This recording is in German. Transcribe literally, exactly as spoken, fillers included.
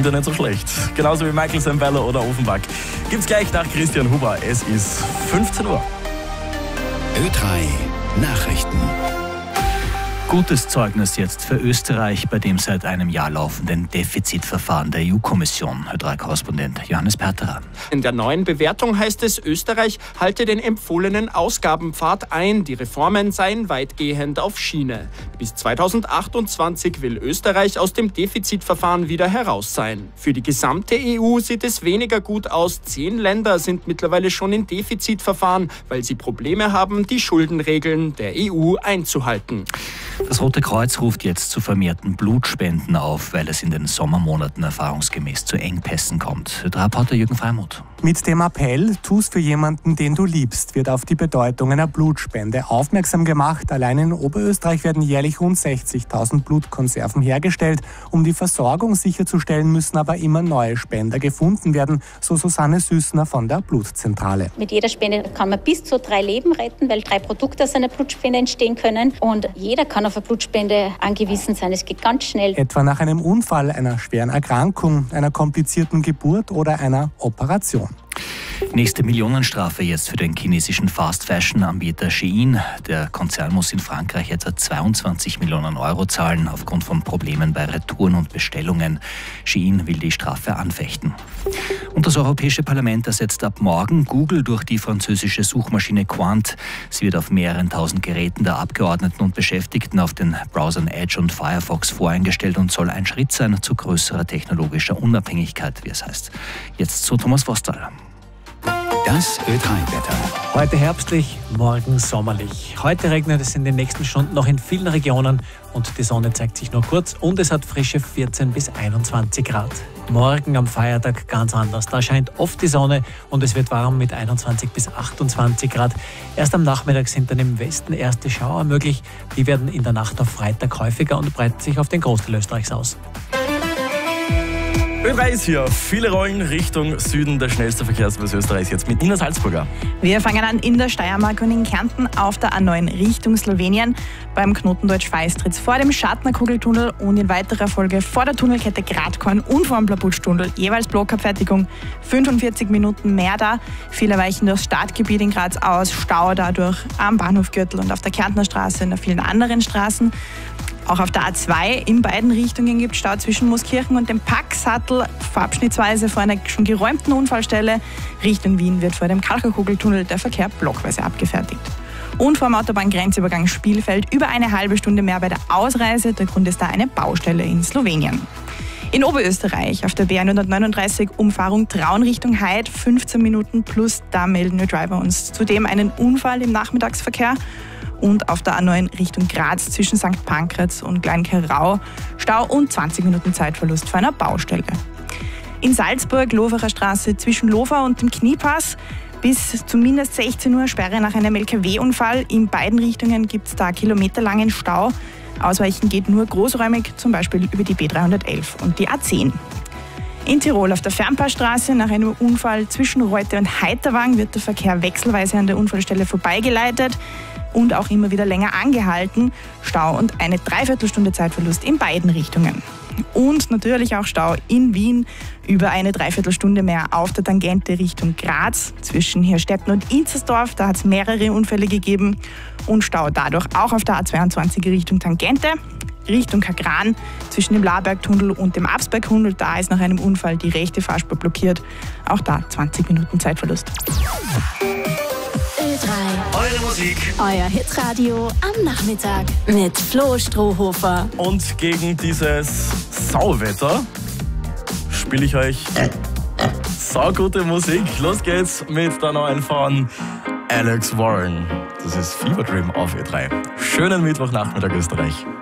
klingt ja nicht so schlecht. Genauso wie Michael Sambello oder Offenbach. Gibt's gleich nach Christian Huber. Es ist fünfzehn Uhr. Ö drei Nachrichten. Gutes Zeugnis jetzt für Österreich bei dem seit einem Jahr laufenden Defizitverfahren der E U-Kommission. Ö drei Korrespondent Johannes Perterer. In der neuen Bewertung heißt es, Österreich halte den empfohlenen Ausgabenpfad ein. Die Reformen seien weitgehend auf Schiene. Bis zweitausendachtundzwanzig will Österreich aus dem Defizitverfahren wieder heraus sein. Für die gesamte E U sieht es weniger gut aus. Zehn Länder sind mittlerweile schon in Defizitverfahren, weil sie Probleme haben, die Schuldenregeln der E U einzuhalten. Das Rote Kreuz ruft jetzt zu vermehrten Blutspenden auf, weil es in den Sommermonaten erfahrungsgemäß zu Engpässen kommt. Der Reporter Jürgen Freimuth. Mit dem Appell, tu's für jemanden, den du liebst, wird auf die Bedeutung einer Blutspende aufmerksam gemacht. Allein in Oberösterreich werden jährlich rund sechzigtausend Blutkonserven hergestellt. Um die Versorgung sicherzustellen, müssen aber immer neue Spender gefunden werden, so Susanne Süßner von der Blutzentrale. Mit jeder Spende kann man bis zu drei Leben retten, weil drei Produkte aus einer Blutspende entstehen können. Und jeder kann auf eine Blutspende angewiesen sein. Es geht ganz schnell. Etwa nach einem Unfall, einer schweren Erkrankung, einer komplizierten Geburt oder einer Operation. Nächste Millionenstrafe jetzt für den chinesischen Fast-Fashion-Anbieter Shein. Der Konzern muss in Frankreich etwa zweiundzwanzig Millionen Euro zahlen aufgrund von Problemen bei Retouren und Bestellungen. Shein will die Strafe anfechten. Und das Europäische Parlament ersetzt ab morgen Google durch die französische Suchmaschine Qwant. Sie wird auf mehreren tausend Geräten der Abgeordneten und Beschäftigten auf den Browsern Edge und Firefox voreingestellt und soll ein Schritt sein zu größerer technologischer Unabhängigkeit, wie es heißt. Jetzt zu Thomas Vostal. Das Ö drei Wetter. Heute herbstlich, morgen sommerlich. Heute regnet es in den nächsten Stunden noch in vielen Regionen und die Sonne zeigt sich nur kurz und es hat frische vierzehn bis einundzwanzig Grad. Morgen am Feiertag ganz anders. Da scheint oft die Sonne und es wird warm mit einundzwanzig bis achtundzwanzig Grad. Erst am Nachmittag sind dann im Westen erste Schauer möglich. Die werden in der Nacht auf Freitag häufiger und breiten sich auf den Großteil Österreichs aus. Ö drei ist hier. Viele Rollen Richtung Süden. Der schnellste Verkehrsfluss Österreichs jetzt mit Ina Salzburger. Wir fangen an in der Steiermark und in Kärnten auf der A neun Richtung Slowenien. Beim Knoten Deutsch-Feistritz vor dem Schartner-Kugeltunnel und in weiterer Folge vor der Tunnelkette Gradkorn und vor dem Blabutsch-Tunnel jeweils Blockabfertigung. fünfundvierzig Minuten mehr da. Viele weichen das Stadtgebiet in Graz aus. Stau dadurch am Bahnhofgürtel und auf der Kärntner Straße und auf vielen anderen Straßen. Auch auf der A zwei in beiden Richtungen gibt es Stau zwischen Mooskirchen und dem Packsattel, abschnittsweise vor einer schon geräumten Unfallstelle. Richtung Wien wird vor dem Kalkerkugeltunnel der Verkehr blockweise abgefertigt. Und vor dem Autobahngrenzübergang Spielfeld über eine halbe Stunde mehr bei der Ausreise. Der Grund ist da eine Baustelle in Slowenien. In Oberösterreich auf der B hundertneununddreißig Umfahrung Traun Richtung Heid fünfzehn Minuten plus, da melden wir Driver uns zudem einen Unfall im Nachmittagsverkehr. Und auf der A neun Richtung Graz zwischen Sankt Pankraz und Kleinkerau Stau und zwanzig Minuten Zeitverlust vor einer Baustelle. In Salzburg, Loferer Straße zwischen Lofer und dem Kniepass bis zumindest sechzehn Uhr Sperre nach einem L K W-Unfall. In beiden Richtungen gibt es da kilometerlangen Stau. Ausweichen geht nur großräumig, zum Beispiel über die B dreihundertelf und die A zehn. In Tirol auf der Fernpassstraße nach einem Unfall zwischen Reute und Heiterwang wird der Verkehr wechselweise an der Unfallstelle vorbeigeleitet und auch immer wieder länger angehalten. Stau und eine Dreiviertelstunde Zeitverlust in beiden Richtungen. Und natürlich auch Stau in Wien über eine Dreiviertelstunde mehr auf der Tangente Richtung Graz zwischen Hirstetten und Inzersdorf. Da hat es mehrere Unfälle gegeben und Stau dadurch auch auf der A zweiundzwanzig Richtung Tangente. Richtung Kagran zwischen dem Labergtunnel und dem Absbergtunnel. Da ist nach einem Unfall die rechte Fahrspur blockiert. Auch da zwanzig Minuten Zeitverlust. Ö drei. Eure Musik. Euer Hitradio am Nachmittag mit Flo Strohhofer. Und gegen dieses Sauwetter spiele ich euch saugute Musik. Los geht's mit der neuen von Alex Warren. Das ist Fever Dream auf Ö drei. Schönen Mittwochnachmittag, Österreich.